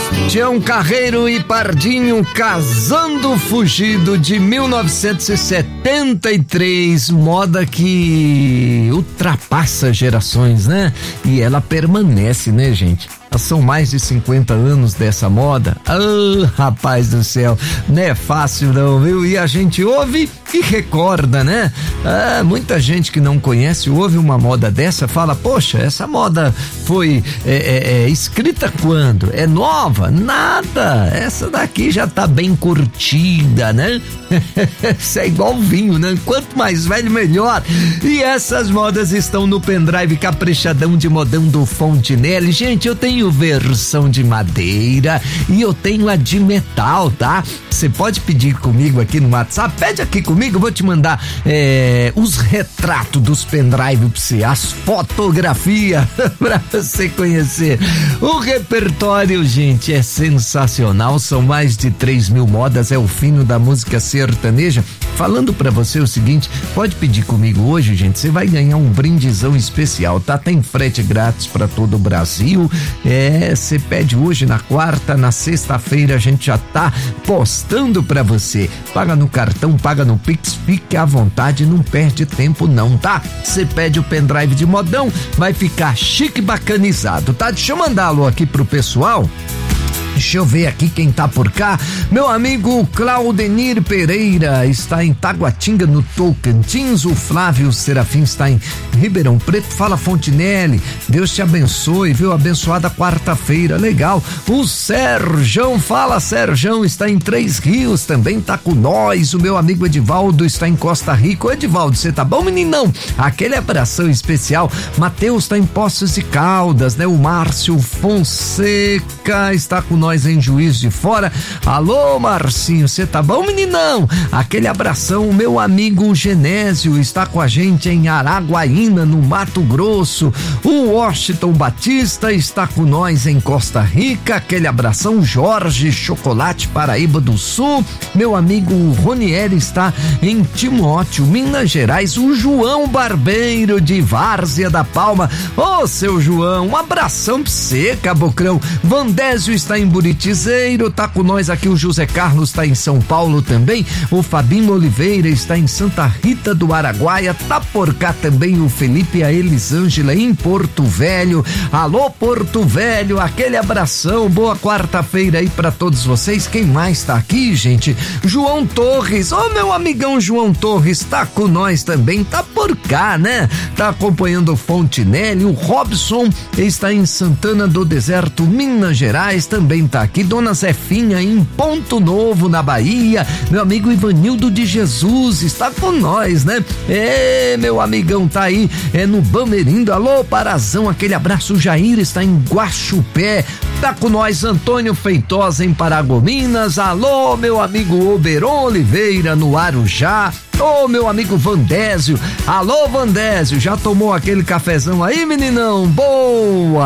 Tião Carreiro e Pardinho, Casando Fugido, de 1973, moda que ultrapassa gerações, né? E ela permanece, né, gente? São mais de 50 anos dessa moda. Rapaz do céu, não é fácil não, viu? E a gente ouve e recorda, né? Muita gente que não conhece ouve uma moda dessa, fala, poxa, essa moda foi escrita quando? É nova? Nada, essa daqui já tá bem curtida, né? Isso é igual vinho, né? Quanto mais velho, melhor. E essas modas estão no pendrive caprichadão de modão do Fontinelli. Gente, eu tenho versão de madeira e eu tenho a de metal, tá? Você pode pedir comigo aqui no WhatsApp, pede aqui comigo, eu vou te mandar os retratos dos pendrive pra você, as fotografias pra você conhecer. O repertório, gente, é sensacional, são mais de 3.000 modas, é o fino da música sertaneja. Falando pra você o seguinte, pode pedir comigo hoje, gente, você vai ganhar um brindizão especial, tá? Tem frete grátis pra todo o Brasil. Você pede hoje, na quarta, na sexta-feira a gente já tá postando pra você. Paga no cartão, paga no Pix, fique à vontade, não perde tempo não, tá? Você pede o pendrive de modão, vai ficar chique e bacanizado, tá? Deixa eu mandar alô aqui pro pessoal. Deixa eu ver aqui quem tá por cá. Meu amigo Claudenir Pereira está em Taguatinga, no Tocantins. O Flávio Serafim está em Ribeirão Preto. Fala, Fontinelli, Deus te abençoe, viu? Abençoada quarta-feira, legal. O Serjão, fala, Serjão, está em Três Rios, também tá com nós. O meu amigo Edivaldo está em Costa Rica. Ô, Edivaldo, você tá bom, meninão? Aquele abração especial. Matheus tá em Poços de Caldas, né? O Márcio Fonseca está com nós em Juiz de Fora. Alô, Marcinho, você tá bom, meninão? Aquele abração. O meu amigo Genésio está com a gente em Araguaína, no Mato Grosso. O Washington Batista está com nós em Costa Rica. Aquele abração. Jorge Chocolate, Paraíba do Sul. Meu amigo Ronieri está em Timóteo, Minas Gerais. O João Barbeiro de Várzea da Palma. Ô, seu João, um abração pra você, cabocrão. Vandésio está em Buritizeiro, tá com nós aqui. O José Carlos tá em São Paulo também. O Fabinho Oliveira está em Santa Rita do Araguaia. Tá por cá também o Felipe e a Elisângela em Porto Velho. Alô, Porto Velho, aquele abração. Boa quarta-feira aí pra todos vocês. Quem mais tá aqui, gente? João Torres, ô, meu amigão João Torres, tá com nós também, tá por cá, né? Tá acompanhando o Fontinelli. O Robson está em Santana do Deserto, Minas Gerais, também tá aqui. Dona Zefinha em Ponto Novo, na Bahia. Meu amigo Ivanildo de Jesus está com nós, né? Meu amigão tá aí, no Bamerindo. Alô, Parazão, aquele abraço. O Jair está em Guaxupé, tá com nós. Antônio Feitosa em Paragominas. Alô, meu amigo Oberon Oliveira no Arujá. Ô, meu amigo Vandésio. Alô, Vandésio, já tomou aquele cafezão aí, meninão? Boa!